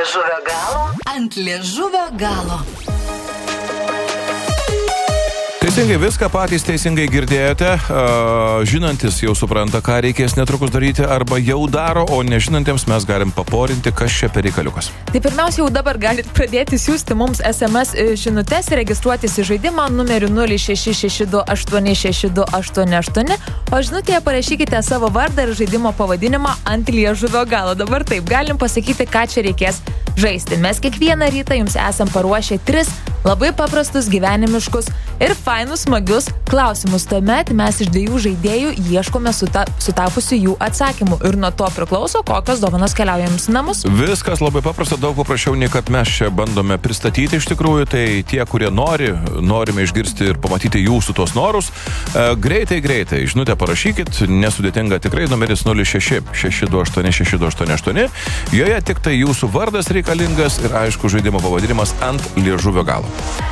liežuvio galo. Ant liežuvio galo. Teisingai viską patys teisingai girdėjote, žinantis jau supranta, ką reikės netrukus daryti arba jau daro, o nežinantiems mes galim paporinti, kas čia per reikaliukas. Tai pirmiausia, jau dabar galit pradėti siųsti mums SMS žinutes ir registruotis į žaidimą numeriu 0662866288, o žinutėje parašykite savo vardą ir žaidimo pavadinimą ant liežuvio galo. Dabar taip, galim pasakyti, ką čia reikės žaisti. Mes kiekvieną rytą jums esam paruošę 3 labai paprastus, gyvenimiškus ir fainus, smagius klausimus. Tuomet mes iš 2 žaidėjų ieškome sutapusių jų atsakymų. Ir nuo to priklauso, kokios dovanos keliauja jums į namus. Viskas labai paprasta, daug paprasčiau, nei kad mes čia bandome pristatyti iš tikrųjų. Tai tie, kurie norime išgirsti ir pamatyti jūsų tos norus, greitai, žinutę parašykit, nesudėtinga tikrai, numeris 0662866288. Joje tik tai jūsų vardas reikalingas ir aišku žaidimo pavadinimas ant liežuvio galo.